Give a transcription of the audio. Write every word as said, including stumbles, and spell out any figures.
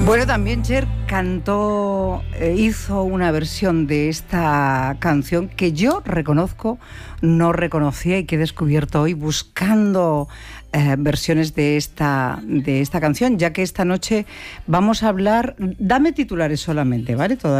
Bueno, también Cher cantó, eh, hizo una versión de esta canción que yo reconozco, no reconocía y que he descubierto hoy buscando eh, versiones de esta, de esta canción, ya que esta noche vamos a hablar, dame titulares solamente, ¿vale? Todavía